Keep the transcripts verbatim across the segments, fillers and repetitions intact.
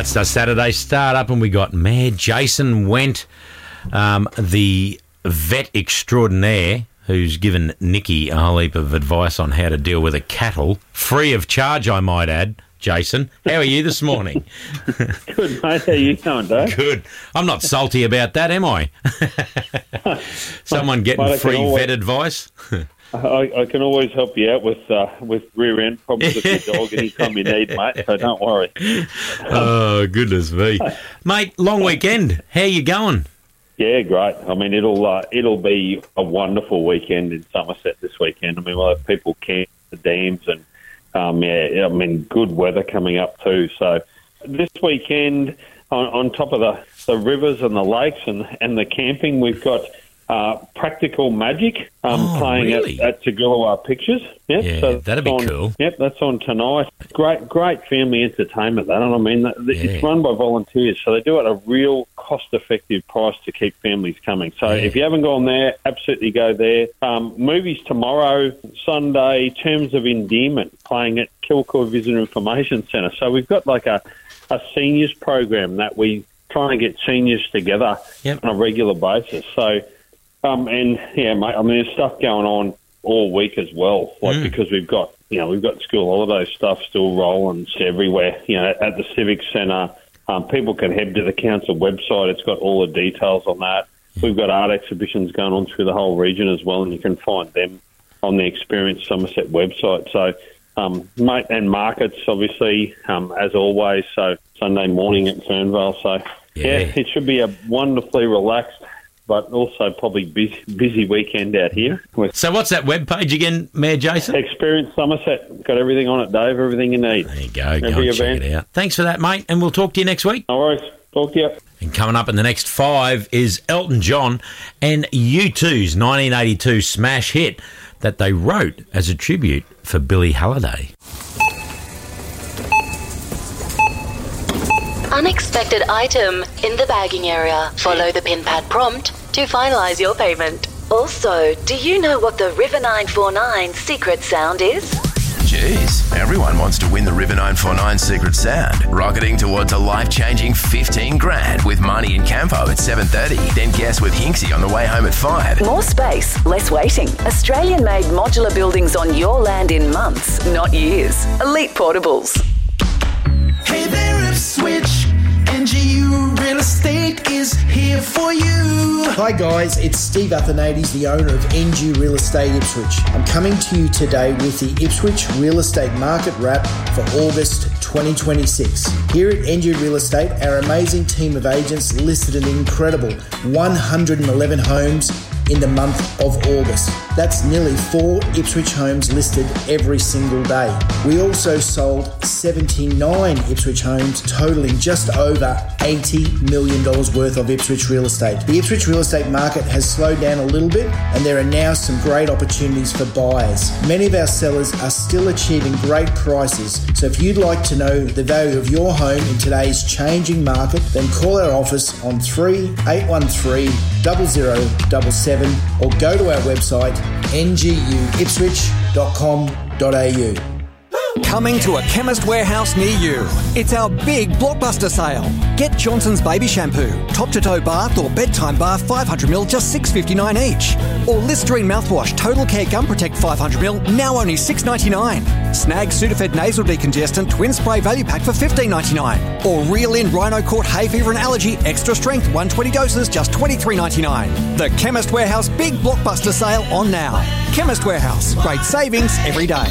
That's the Saturday start up, and we got Mayor Jason Wendt, um, the vet extraordinaire, who's given Nikki a whole heap of advice on how to deal with a cattle, free of charge, I might add. Jason, how are you this morning? Good, mate. How are you going, Dave? Good. I'm not salty about that, am I? Someone getting Mate, free always, vet advice? I, I can always help you out with uh, with rear end problems with your dog anytime you need, mate, so don't worry. Oh, goodness me. Mate, long weekend. How you going? Yeah, great. I mean, it'll uh, it'll be a wonderful weekend in Somerset this weekend. I mean, we'll have people camp at the dams and, um, yeah, I mean, good weather coming up too. So this weekend, on, on top of the, the rivers and the lakes and, and the camping, we've got uh, Practical Magic um, oh, playing really? at, at Toogoolawah Pictures. Yep, Yeah, so that'd be on, cool. Yep, that's on tonight. Great, great family entertainment, that. And I mean, the, Yeah. it's run by volunteers, so they do it at a real cost-effective price to keep families coming. So Yeah. if you haven't gone there, absolutely go there. Um, movies tomorrow, Sunday, Terms of Endearment, playing at Kilcoy Visitor Information Centre. So we've got like a, a seniors program that we try and get seniors together Yep. on a regular basis. So, um, and yeah, mate, I mean, there's stuff going on all week as well, like Mm. because we've got, you know, we've got school holiday stuff still rolling everywhere, you know, at the Civic Centre. Um, people can head to the council website. It's got all the details on that. We've got art exhibitions going on through the whole region as well, and you can find them on the Experience Somerset website. So, um, mate, and markets, obviously, um, as always. So Sunday morning at Fernvale. So, Yeah. yeah, it should be a wonderfully relaxed, but also probably busy, busy weekend out here. With So what's that webpage again, Mayor Jason? Experience Somerset. Got everything on it, Dave, everything you need. There you go. Go Every and check event. it out. Thanks for that, mate, and we'll talk to you next week. No worries. Talk to you. And coming up in the next five is Elton John and U two's nineteen eighty-two smash hit that they wrote as a tribute for Billie Holiday. Unexpected item in the bagging area. Follow the pin pad prompt to finalise your payment. Also, do you know what the River nine four nine secret sound is? Jeez, everyone wants to win the River nine four nine Secret Sound. Rocketing towards a life-changing fifteen grand with Marnie and Campo at seven thirty. Then guess with Hinksy on the way home at five. More space, less waiting. Australian-made modular buildings on your land in months, not years. Elite Portables. Hey there, Ipswich. N G U Real Estate is here for you. Hi guys, it's Steve Athanades, the owner of N G Real Estate Ipswich. I'm coming to you today with the Ipswich Real Estate Market Wrap for August twenty twenty-six. Here at N G Real Estate, our amazing team of agents listed an incredible one hundred eleven homes in the month of August. That's nearly four Ipswich homes listed every single day. We also sold seventy-nine Ipswich homes, totaling just over eighty million dollars worth of Ipswich real estate. The Ipswich real estate market has slowed down a little bit, and there are now some great opportunities for buyers. Many of our sellers are still achieving great prices, so if you'd like to know the value of your home in today's changing market, then call our office on three eight one three, zero zero seven seven or go to our website n g u ipswich dot com dot a u. Coming to a Chemist Warehouse near you. It's our big blockbuster sale. Get Johnson's Baby Shampoo, top-to-toe bath or bedtime bath five hundred milliliters, just six dollars fifty-nine each. Or Listerine mouthwash, Total Care Gum Protect five hundred milliliters, now only six dollars ninety-nine. Snag Sudafed Nasal Decongestant Twin Spray Value Pack for fifteen dollars ninety-nine. Or Reel In Rhino Court Hay Fever and Allergy Extra Strength one hundred twenty doses, just twenty-three dollars ninety-nine. The Chemist Warehouse big blockbuster sale on now. Chemist Warehouse, great savings every day.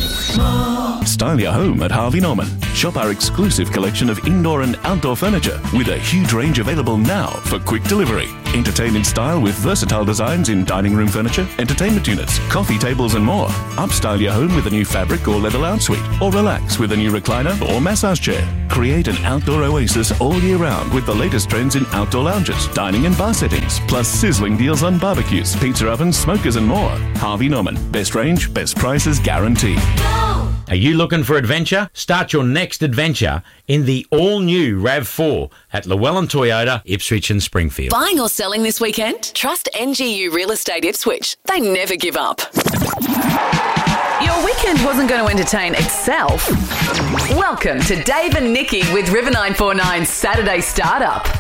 Style your home at Harvey Norman. Shop our exclusive collection of indoor and outdoor furniture with a huge range available now for quick delivery. Entertain in style with versatile designs in dining room furniture, entertainment units, coffee tables and more. Upstyle your home with a new fabric or leather lounge suite, or relax with a new recliner or massage chair. Create an outdoor oasis all year round with the latest trends in outdoor lounges, dining and bar settings, plus sizzling deals on barbecues, pizza ovens, smokers and more. Harvey Norman. Best range, best prices guaranteed. Go! Are you looking for adventure? Start your next adventure in the all-new RAV four at Llewellyn Toyota, Ipswich and Springfield. Buying or selling this weekend? Trust N G U Real Estate Ipswich. They never give up. Your weekend wasn't going to entertain itself. Welcome to Dave and Nikki with River nine four nine Saturday Startup.